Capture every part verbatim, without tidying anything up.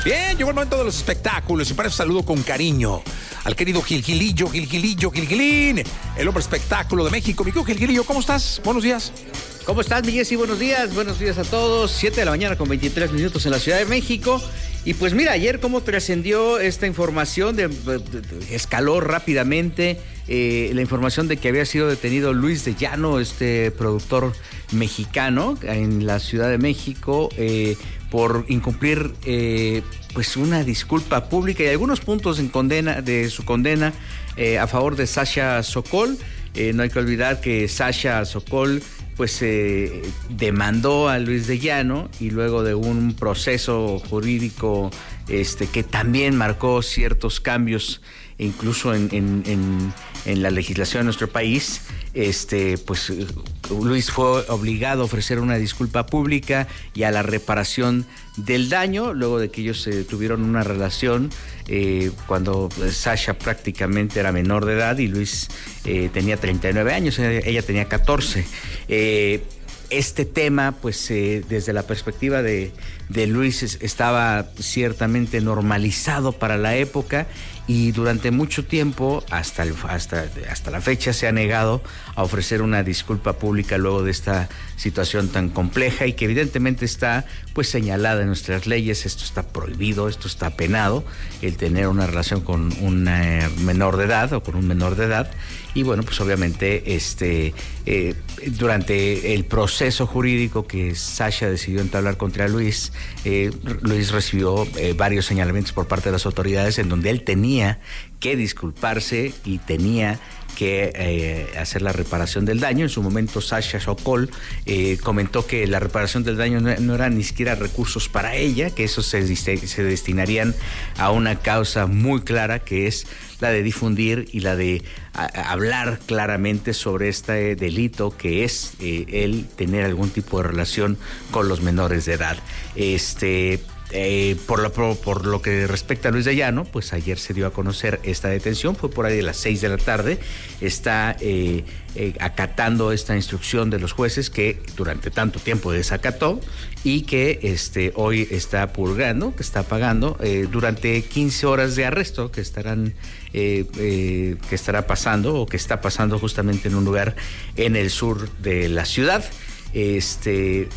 Bien, llegó el momento de los espectáculos y para eso saludo con cariño al querido Gil Gilillo, Gil Gilillo, Gil Gilín, el hombre espectáculo de México. Mi querido Gil Gilillo, ¿cómo estás? Buenos días. ¿Cómo estás, mi Jessy? Buenos días, buenos días a todos. siete de la mañana con veintitrés minutos en la Ciudad de México. Y pues mira, ayer cómo trascendió esta información, de, de, de, escaló rápidamente eh, la información de que había sido detenido Luis de Llano, este productor mexicano en la Ciudad de México, eh, por incumplir eh, pues una disculpa pública y algunos puntos en condena de su condena eh, a favor de Sasha Sokol. Eh, no hay que olvidar que Sasha Sokol pues eh, demandó a Luis de Llano y luego de un proceso jurídico este, que también marcó ciertos cambios incluso en, en, en, en la legislación de nuestro país, este, pues Luis fue obligado a ofrecer una disculpa pública y a la reparación del daño, luego de que ellos eh, tuvieron una relación eh, cuando Sasha prácticamente era menor de edad y Luis eh, tenía treinta y nueve años, ella tenía catorce. Eh, Este tema, pues eh, desde la perspectiva de, de Luis, es, estaba ciertamente normalizado para la época y durante mucho tiempo, hasta, el, hasta, hasta la fecha, se ha negado a ofrecer una disculpa pública luego de esta situación tan compleja y que evidentemente está pues señalada en nuestras leyes. Esto está prohibido, esto está penado, el tener una relación con una menor de edad o con un menor de edad. Y bueno, pues obviamente este eh, durante el proceso jurídico que Sasha decidió entablar contra Luis, eh, Luis recibió eh, varios señalamientos por parte de las autoridades en donde él tenía que disculparse y tenía que eh, hacer la reparación del daño. En su momento Sasha Sokol eh, comentó que la reparación del daño no, no era ni siquiera recursos para ella, que esos se, se destinarían a una causa muy clara, que es la de difundir y la de a, a hablar claramente sobre este delito que es eh, el tener algún tipo de relación con los menores de edad. Este... Eh, por, lo, por, por lo que respecta a Luis de Llano, pues ayer se dio a conocer esta detención, fue por ahí de las seis de la tarde, está eh, eh, acatando esta instrucción de los jueces que durante tanto tiempo desacató y que este, hoy está purgando, que está pagando eh, durante quince horas de arresto que estarán eh, eh, que estará pasando o que está pasando justamente en un lugar en el sur de la ciudad. Este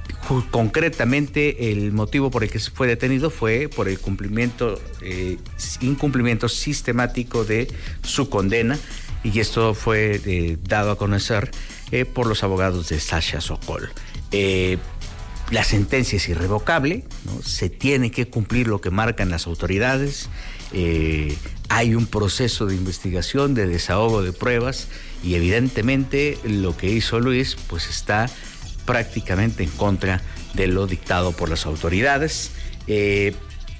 Concretamente, el motivo por el que fue detenido fue por el cumplimiento, eh, incumplimiento sistemático de su condena, y esto fue eh, dado a conocer eh, por los abogados de Sasha Sokol. Eh, la sentencia es irrevocable, ¿no? Se tiene que cumplir lo que marcan las autoridades. Eh, hay un proceso de investigación, de desahogo de pruebas, y evidentemente lo que hizo Luis pues está prácticamente en contra de lo dictado por las autoridades. Eh,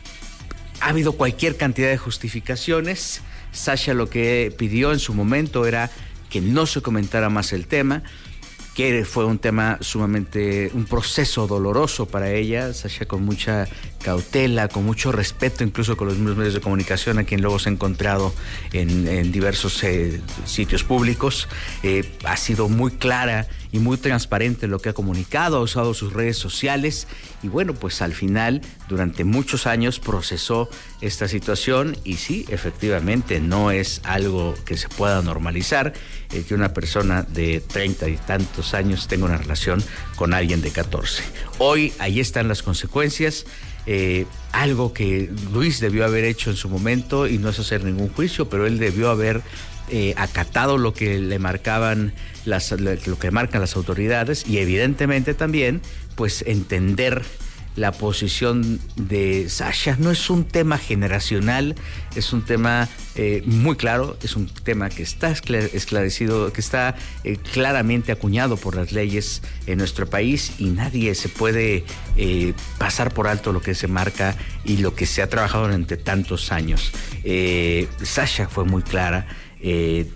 ha habido cualquier cantidad de justificaciones. Sasha lo que pidió en su momento era que no se comentara más el tema, que fue un tema sumamente, un proceso doloroso para ella. Sasha, con mucha cautela, con mucho respeto, incluso con los mismos medios de comunicación, a quien luego se ha encontrado en, en diversos eh, sitios públicos, eh, ha sido muy clara y muy transparente en lo que ha comunicado, ha usado sus redes sociales y bueno, pues al final, durante muchos años procesó esta situación y sí, efectivamente, no es algo que se pueda normalizar, eh, que una persona de treinta y tantos años tenga una relación con alguien de catorce. Hoy, ahí están las consecuencias. Eh, algo que Luis debió haber hecho en su momento, y no es hacer ningún juicio, pero él debió haber eh, acatado lo que le marcaban las, lo que marcan las autoridades, y evidentemente también pues entender la posición de Sasha. No es un tema generacional, es un tema eh, muy claro, es un tema que está esclarecido, que está eh, claramente acuñado por las leyes en nuestro país, y nadie se puede eh, pasar por alto lo que se marca y lo que se ha trabajado durante tantos años. Eh, Sasha fue muy clara, eh,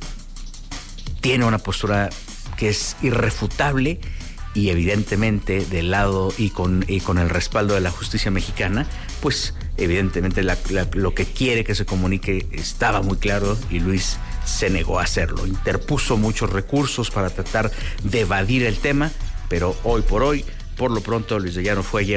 tiene una postura que es irrefutable, y evidentemente del lado y con, y con el respaldo de la justicia mexicana, pues evidentemente la, la, lo que quiere que se comunique estaba muy claro, y Luis se negó a hacerlo. Interpuso muchos recursos para tratar de evadir el tema, pero hoy por hoy, por lo pronto, Luis de Llano fue ayer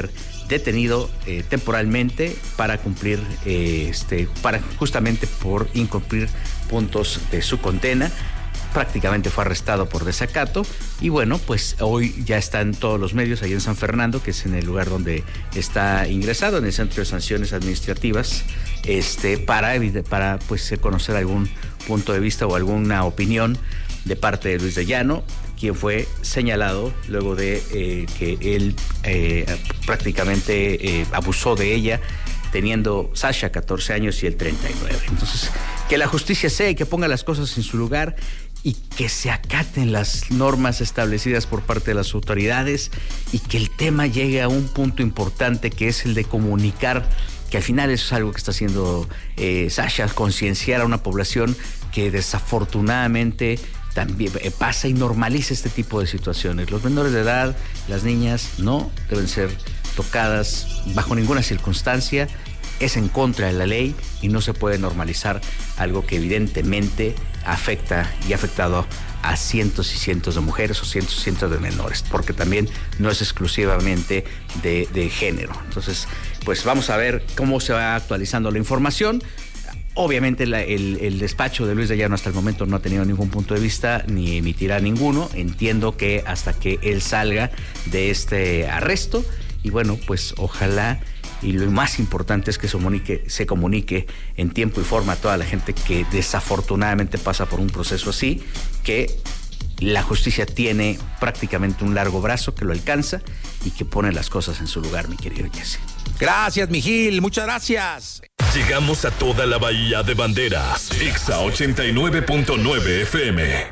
detenido eh, temporalmente para cumplir, eh, este, para justamente por incumplir puntos de su condena. Prácticamente fue arrestado por desacato y bueno, pues hoy ya está en todos los medios ahí en San Fernando, que es en el lugar donde está ingresado, en el Centro de Sanciones Administrativas, este, para, para pues conocer algún punto de vista o alguna opinión de parte de Luis de Llano, quien fue señalado luego de eh, que él eh, prácticamente eh, abusó de ella, teniendo Sasha catorce años y él treinta y nueve. Entonces, que la justicia sea y que ponga las cosas en su lugar y que se acaten las normas establecidas por parte de las autoridades y que el tema llegue a un punto importante, que es el de comunicar, que al final eso es algo que está haciendo eh, Sasha, concienciar a una población que desafortunadamente también pasa y normaliza este tipo de situaciones. Los menores de edad, las niñas, no deben ser tocadas bajo ninguna circunstancia. Es en contra de la ley y no se puede normalizar algo que evidentemente afecta y ha afectado a cientos y cientos de mujeres o cientos y cientos de menores, porque también no es exclusivamente de, de género. Entonces, pues vamos a ver cómo se va actualizando la información. Obviamente la, el, el despacho de Luis de Llano hasta el momento no ha tenido ningún punto de vista ni emitirá ninguno. Entiendo que hasta que él salga de este arresto, y bueno, pues ojalá, y lo más importante es que se comunique, se comunique en tiempo y forma a toda la gente que desafortunadamente pasa por un proceso así, que la justicia tiene prácticamente un largo brazo que lo alcanza y que pone las cosas en su lugar, mi querido Jesse. Gracias, mi Gil, muchas gracias. Llegamos a toda la Bahía de Banderas. Exa ochenta y nueve punto nueve F M.